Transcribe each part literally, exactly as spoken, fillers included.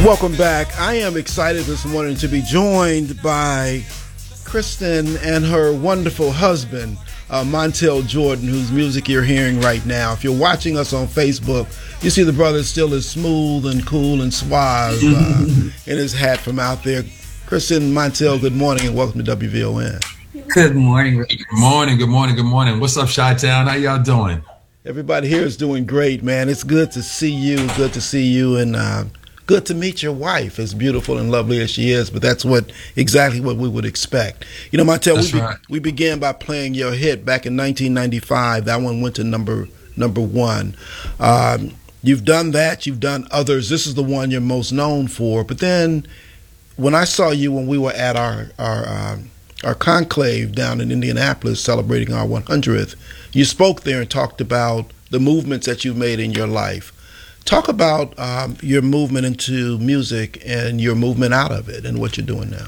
Welcome back. I am excited this morning to be joined by Kristen and her wonderful husband, uh, Montel Jordan, whose music you're hearing right now. If you're watching us on Facebook, you see the brother still is smooth and cool and suave uh, in his hat from out there. Kristen, Montel, good morning and welcome to W V O N. Good morning. Good morning, good morning, good morning. What's up, Chi-Town? How y'all doing? Everybody here is doing great, man. It's good to see you. Good to see you, and uh, good to meet your wife, as beautiful and lovely as she is. But that's what exactly what we would expect. You know, Montel, we, be, right. we began by playing your hit back in nineteen ninety-five. That one went to number number one. Um, you've done that. You've done others. This is the one you're most known for. But then, when I saw you when we were at our our uh, our conclave down in Indianapolis celebrating our one hundredth, you spoke there and talked about the movements that you've made in your life. Talk about um, your movement into music and your movement out of it and what you're doing now.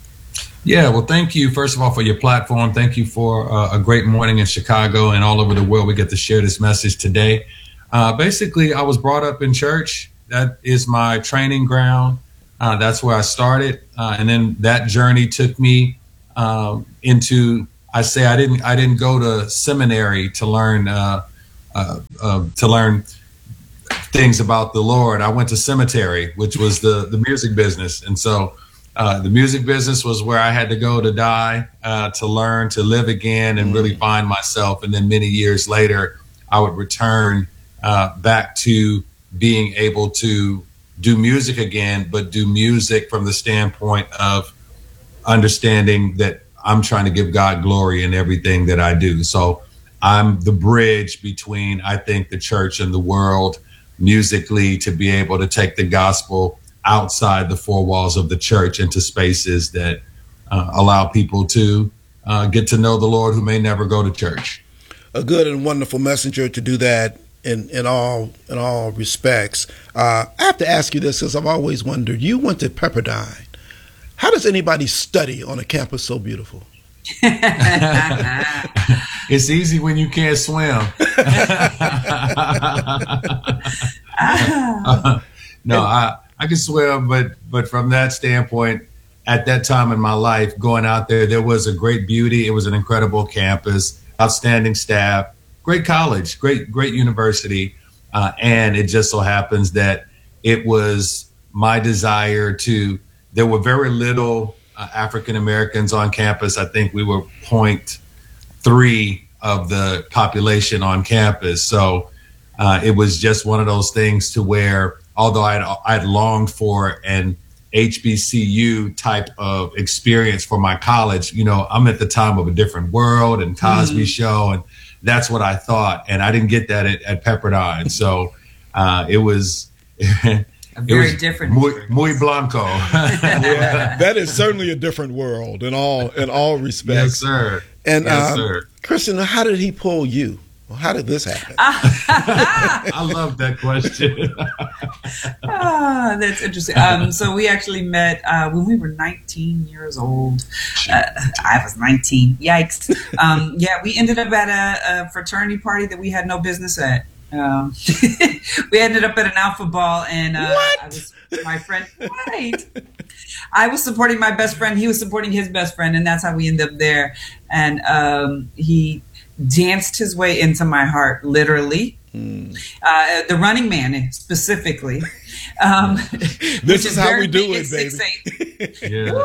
Yeah, well, thank you, first of all, for your platform. Thank you for uh, a great morning in Chicago and all over the world. We get to share this message today. Uh, basically, I was brought up in church. That is my training ground. Uh, that's where I started. Uh, and then that journey took me um, into, I say I didn't I didn't go to seminary to learn uh, uh, uh, to learn things about the Lord. I went to cemetery, which was the, the music business. And so uh, the music business was where I had to go to die, uh, to learn, to live again and really find myself. And then many years later, I would return uh, back to being able to do music again, but do music from the standpoint of understanding that I'm trying to give God glory in everything that I do. So I'm the bridge between, I think, the church and the world musically, to be able to take the gospel outside the four walls of the church into spaces that uh, allow people to uh, get to know the Lord who may never go to church. A good and wonderful messenger to do that in, in all in all respects. Uh, I have to ask you this, because I've always wondered, you went to Pepperdine. How does anybody study on a campus so beautiful? It's easy when you can't swim. uh, no, I, I can swim, but but from that standpoint, at that time in my life, going out there, there was a great beauty. It was an incredible campus, outstanding staff, great college, great great university, uh, and it just so happens that it was my desire to. There were very little uh, African Americans on campus. I think we were zero point three of the population on campus. So uh, it was just one of those things to where, although I'd, I'd longed for an H B C U type of experience for my college, you know, I'm at the time of A Different World and Cosby mm-hmm. Show, and that's what I thought. And I didn't get that at, at Pepperdine. So uh, it was... A very different, muy, muy blanco. Yeah, that is certainly a different world in all in all respects. Yes, sir. And yes, um, sir. Kristen, how did he pull you? Well, how did this happen? I love that question. Ah, that's interesting. Um, so we actually met uh, when we were nineteen years old. Uh, I was nineteen. Yikes. Um, yeah, we ended up at a, a fraternity party that we had no business at. Um, we ended up at an alpha ball, and uh, what? I was my friend. Right, I was supporting my best friend. He was supporting his best friend, and that's how we ended up there. And um, he danced his way into my heart, literally. Mm. Uh, the Running Man, specifically. Um, this is, is how we do it, baby. Yeah,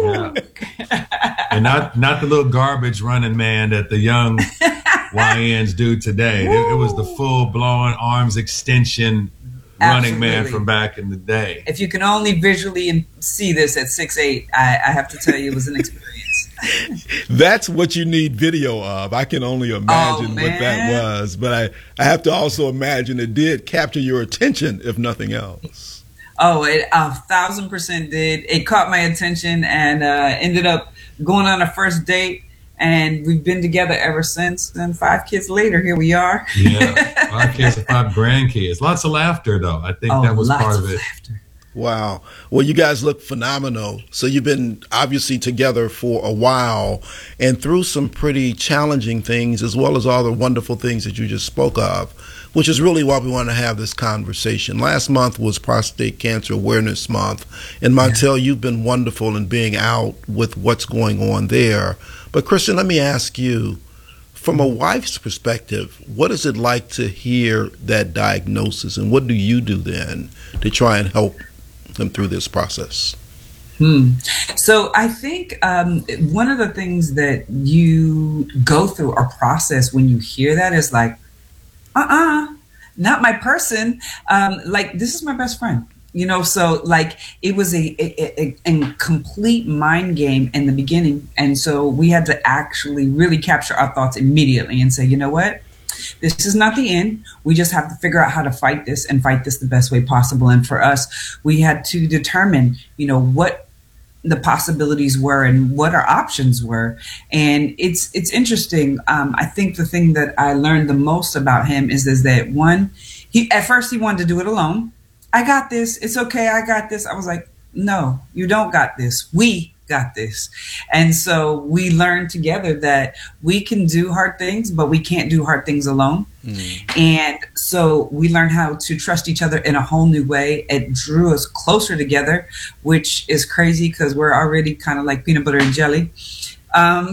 yeah. And not not the little garbage running man that the young Y Ns do today. It, it was the full blown arms extension running Absolutely. Man from back in the day. If you can only visually see this at six eight, I, I have to tell you, it was an experience. That's what you need video of. I can only imagine oh, what that was, but I, I have to also imagine it did capture your attention, if nothing else. Oh, it a thousand percent did. It caught my attention, and uh, ended up going on a first date. And we've been together ever since. And five kids later, here we are. Yeah, five kids and five grandkids. Lots of laughter, though. I think oh, that was lots part of of it. Laughter. Wow. Well, you guys look phenomenal. So you've been obviously together for a while and through some pretty challenging things as well as all the wonderful things that you just spoke of, which is really why we want to have this conversation. Last month was Prostate Cancer Awareness Month. And Montel, yeah. you've been wonderful in being out with what's going on there. But Christian, let me ask you, from a wife's perspective, what is it like to hear that diagnosis, and what do you do then to try and help them through this process? Hmm. So I think um, one of the things that you go through or process when you hear that is like, uh-uh, not my person. Um, like, this is my best friend. You know, so like it was a, a, a, a complete mind game in the beginning. And so we had to actually really capture our thoughts immediately and say, you know what? This is not the end. We just have to figure out how to fight this and fight this the best way possible. And for us, we had to determine, you know, what the possibilities were and what our options were. And it's it's interesting. Um, I think the thing that I learned the most about him is, is that one, he at first he wanted to do it alone. I got this. It's okay. I got this. I was like, no, you don't got this. We got this. And so we learned together that we can do hard things, but we can't do hard things alone. Mm. And so we learned how to trust each other in a whole new way. It drew us closer together, which is crazy because we're already kind of like peanut butter and jelly. Um,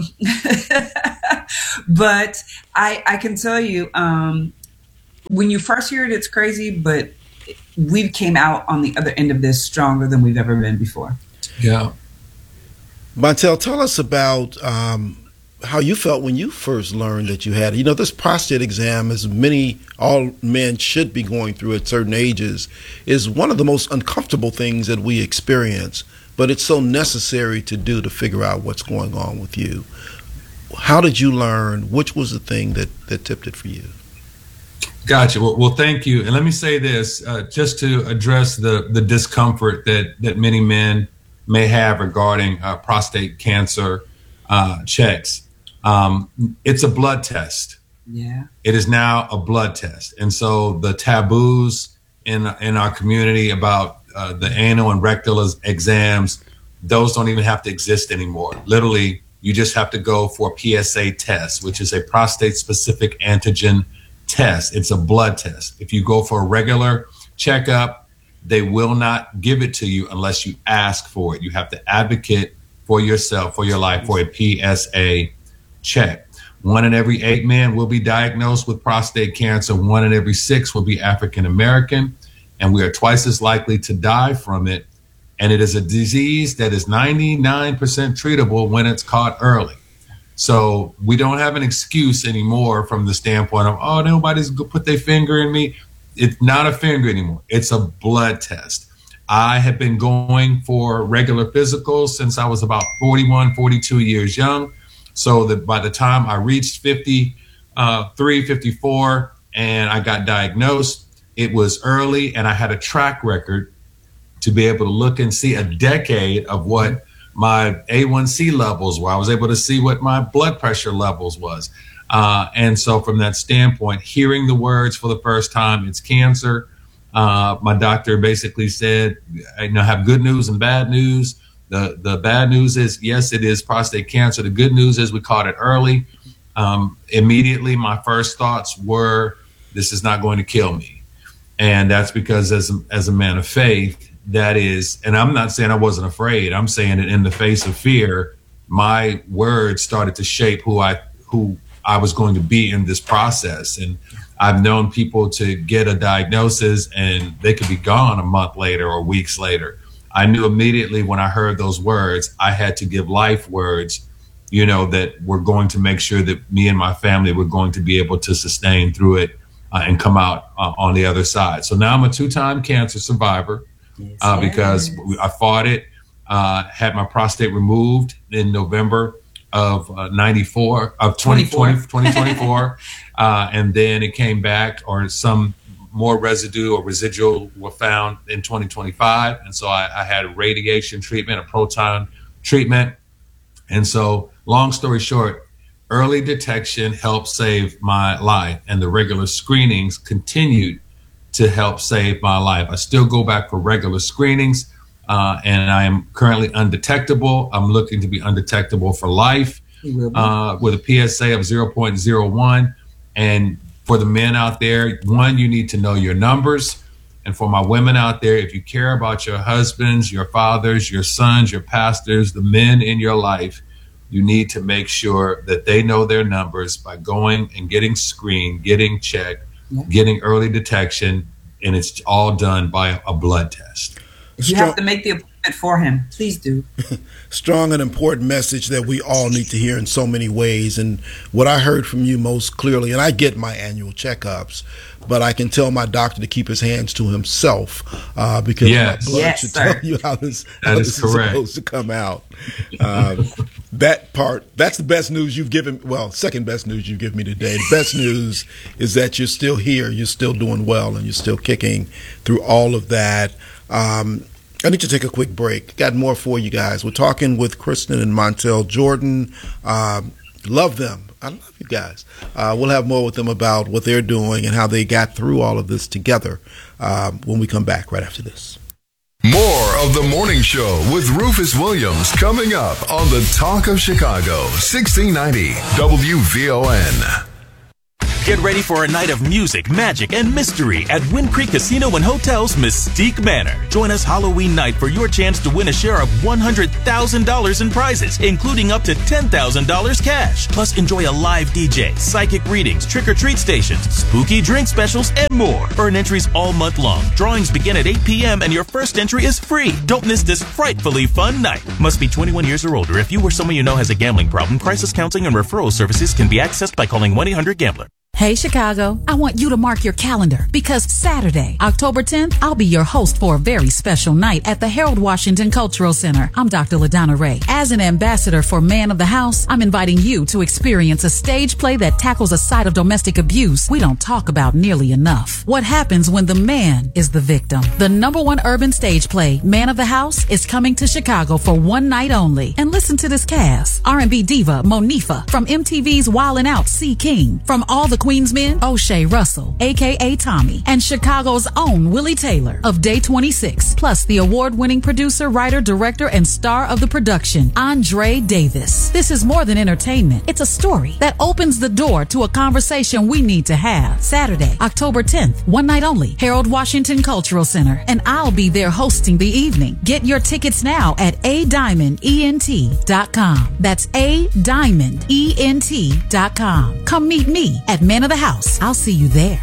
but I, I can tell you, um, when you first hear it, it's crazy, but we came out on the other end of this stronger than we've ever been before. Yeah. Montel, tell us about um, how you felt when you first learned that you had it. You know, this prostate exam, as many, all men should be going through at certain ages, is one of the most uncomfortable things that we experience, but it's so necessary to do to figure out what's going on with you. How did you learn? Which was the thing that, that tipped it for you? Gotcha. Well, well, thank you. And let me say this, uh, just to address the, the discomfort that, that many men may have regarding uh, prostate cancer uh, checks. Um, it's a blood test. Yeah. It is now a blood test. And so the taboos in, in our community about uh, the anal and rectal exams, those don't even have to exist anymore. Literally, you just have to go for a P S A test, which is a prostate-specific antigen test. It's a blood test. If you go for a regular checkup, they will not give it to you unless you ask for it. You have to advocate for yourself, for your life, for a P S A check. One in every eight men will be diagnosed with prostate cancer. One in every six will be African American, and we are twice as likely to die from it. And it is a disease that is ninety-nine percent treatable when it's caught early. So we don't have an excuse anymore from the standpoint of, oh, nobody's gonna put their finger in me. It's not a finger anymore. It's a blood test. I have been going for regular physicals since I was about forty-one, forty-two years young. So that by the time I reached fifty-three, fifty-four, and I got diagnosed, it was early, and I had a track record to be able to look and see a decade of what my A one C levels were. I was able to see what my blood pressure levels was. Uh, and so from that standpoint, hearing the words for the first time, it's cancer. Uh, my doctor basically said, you know, have good news and bad news. The, the bad news is, yes, it is prostate cancer. The good news is we caught it early. Um, immediately, my first thoughts were, this is not going to kill me. And that's because as a, as a man of faith, that is, and I'm not saying I wasn't afraid. I'm saying that in the face of fear, my words started to shape who I who I was going to be in this process. And I've known people to get a diagnosis and they could be gone a month later or weeks later. I knew immediately when I heard those words, I had to give life words, you know, that were going to make sure that me and my family were going to be able to sustain through it uh, and come out uh, on the other side. So now I'm a two-time cancer survivor. Yes, uh, because I fought it, uh, had my prostate removed in November of uh, ninety-four, of twenty twenty, twenty twenty-four. uh, and then it came back, or some more residue or residual were found in twenty twenty-five. And so I, I had radiation treatment, a proton treatment. And so long story short, early detection helped save my life, and the regular screenings continued to help save my life. I still go back for regular screenings, uh, and I am currently undetectable. I'm looking to be undetectable for life uh, with a P S A of zero point zero one. And for the men out there, one, you need to know your numbers. And for my women out there, if you care about your husbands, your fathers, your sons, your pastors, the men in your life, you need to make sure that they know their numbers by going and getting screened, getting checked, yeah. getting early detection, and it's all done by a blood test. If you have to make the appointment for him, please do. Strong and important message that we all need to hear in so many ways. And what I heard from you most clearly, and I get my annual checkups, but I can tell my doctor to keep his hands to himself uh, because yes. my blood yes, should sir. tell you how this, that how is this is correct. supposed to come out. Um, that part, that's the best news you've given. Well, second best news you've given me today. The best news is that you're still here, you're still doing well, and you're still kicking through all of that. Um, I need to take a quick break. Got more for you guys. We're talking with Kristen and Montel Jordan. Um, love them. I love you guys. Uh, we'll have more with them about what they're doing and how they got through all of this together um, when we come back right after this. More of The Morning Show with Rufus Williams coming up on the Talk of Chicago, sixteen ninety W V O N. Get ready for a night of music, magic, and mystery at Wind Creek Casino and Hotel's Mystique Manor. Join us Halloween night for your chance to win a share of one hundred thousand dollars in prizes, including up to ten thousand dollars cash. Plus, enjoy a live D J, psychic readings, trick-or-treat stations, spooky drink specials, and more. Earn entries all month long. Drawings begin at eight p.m. and your first entry is free. Don't miss this frightfully fun night. Must be twenty-one years or older. If you or someone you know has a gambling problem, crisis counseling and referral services can be accessed by calling one eight hundred gambler. Hey, Chicago, I want you to mark your calendar because Saturday, October tenth, I'll be your host for a very special night at the Harold Washington Cultural Center. I'm Doctor LaDonna Ray. As an ambassador for Man of the House, I'm inviting you to experience a stage play that tackles a side of domestic abuse we don't talk about nearly enough. What happens when the man is the victim? The number one urban stage play, Man of the House, is coming to Chicago for one night only. And listen to this cast. R and B diva Monifa, from M T V's Wildin' Out, C. King, from All the Queen's Men, O'Shea Russell, a k a. Tommy, and Chicago's own Willie Taylor of Day twenty-six, plus the award-winning producer, writer, director, and star of the production, Andre Davis. This is more than entertainment. It's a story that opens the door to a conversation we need to have. Saturday, October tenth, one night only, Harold Washington Cultural Center, and I'll be there hosting the evening. Get your tickets now at a diamond ent dot com. That's a diamond ent dot com. Come meet me at Man of the House. I'll see you there.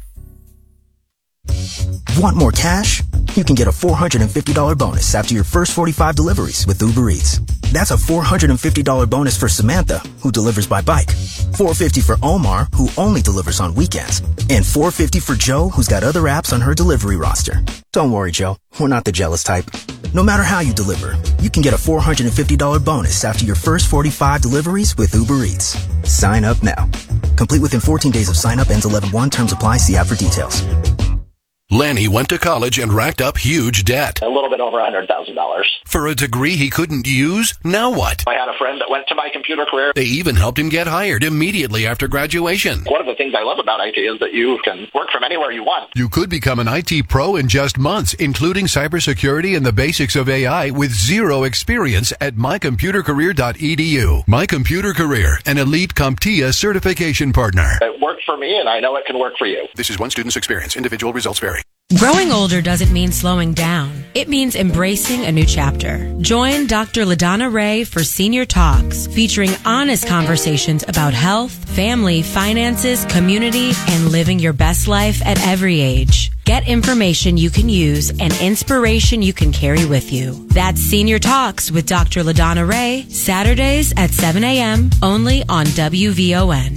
Want more cash? You can get a four hundred fifty dollars bonus after your first forty-five deliveries with Uber Eats. That's a four hundred fifty dollars bonus for Samantha, who delivers by bike, four hundred fifty dollars for Omar, who only delivers on weekends, and four hundred fifty dollars for Joe, who's got other apps on her delivery roster. Don't worry, Joe. We're not the jealous type. No matter how you deliver, you can get a four hundred fifty dollars bonus after your first forty-five deliveries with Uber Eats. Sign up now. Complete within fourteen days of sign up. Ends eleven one. Terms apply. See app for details. Lanny went to college and racked up huge debt. A little bit over one hundred thousand dollars. For a degree he couldn't use? Now what? I had a friend that went to my computer career. They even helped him get hired immediately after graduation. One of the things I love about I T is that you can work from anywhere you want. You could become an I T pro in just months, including cybersecurity and the basics of A I with zero experience at my computer career dot e d u. My Computer Career, an elite CompTIA certification partner. It worked for me, and I know it can work for you. This is one student's experience. Individual results vary. Growing older doesn't mean slowing down. It means embracing a new chapter. Join Doctor LaDonna Ray for Senior Talks, featuring honest conversations about health, family, finances, community, and living your best life at every age. Get information you can use and inspiration you can carry with you. That's Senior Talks with Doctor LaDonna Ray, Saturdays at seven a.m., only on W V O N.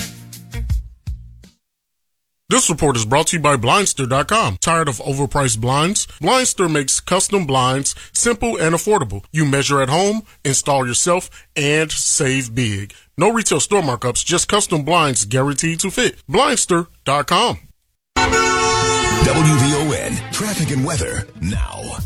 This report is brought to you by Blindster dot com. Tired of overpriced blinds? Blindster makes custom blinds simple and affordable. You measure at home, install yourself, and save big. No retail store markups, just custom blinds guaranteed to fit. Blindster dot com. W V O N, traffic and weather now.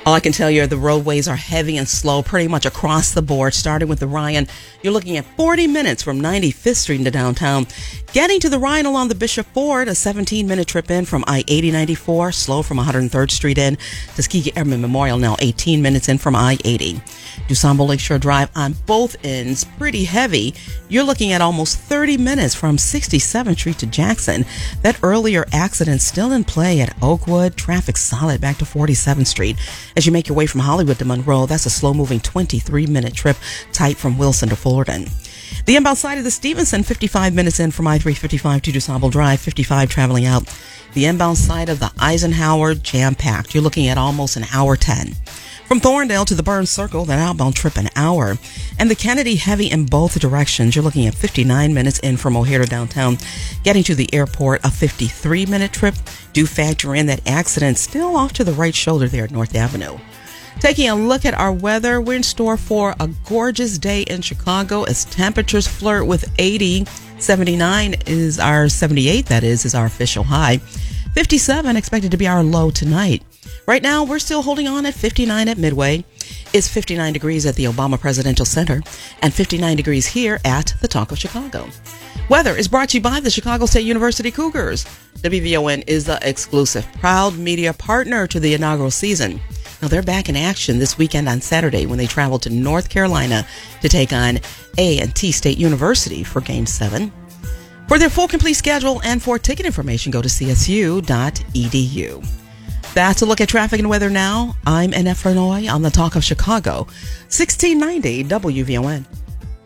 All I can tell you are the roadways are heavy and slow pretty much across the board, starting with the Ryan. You're looking at forty minutes from ninety-fifth Street into downtown. Getting to the Ryan along the Bishop Ford, a seventeen-minute trip in from I eighty ninety-four, slow from one hundred third Street in. Tuskegee Airmen Memorial, now eighteen minutes in from I eighty. DuSable Lakeshore Drive on both ends, pretty heavy. You're looking at almost thirty minutes from sixty-seventh Street to Jackson. That earlier accident still in play at Oakwood. Traffic solid back to forty-seventh Street. As you make your way from Hollywood to Monroe, that's a slow-moving twenty-three-minute trip, tight from Wilson to Fullerton. The inbound side of the Stevenson, fifty-five minutes in from I three fifty-five to DuSable Drive, fifty-five traveling out. The inbound side of the Eisenhower, jam-packed. You're looking at almost an hour ten. From Thorndale to the Burns Circle, that outbound trip an hour. And the Kennedy, heavy in both directions. You're looking at fifty-nine minutes in from O'Hare to downtown. Getting to the airport, a fifty-three-minute trip. Do factor in that accident still off to the right shoulder there at North Avenue. Taking a look at our weather, we're in store for a gorgeous day in Chicago as temperatures flirt with eighty. seventy-nine is our, seventy-eight that is, is our official high. fifty-seven expected to be our low tonight. Right now, we're still holding on at fifty-nine at Midway. It's fifty-nine degrees at the Obama Presidential Center and fifty-nine degrees here at the Talk of Chicago. Weather is brought to you by the Chicago State University Cougars. W V O N is the exclusive, proud media partner to the inaugural season. Now, they're back in action this weekend on Saturday when they travel to North Carolina to take on A and T State University for Game seven. For their full complete schedule and for ticket information, go to c s u dot e d u. That's a look at traffic and weather now. I'm Annette Fernoy on the Talk of Chicago, sixteen ninety W V O N.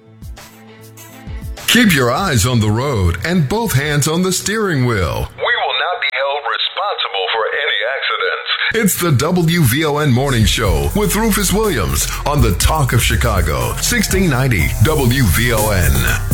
Keep your eyes on the road and both hands on the steering wheel. We will not be held responsible for any accidents. It's the W V O N Morning Show with Rufus Williams on the Talk of Chicago, sixteen ninety W V O N.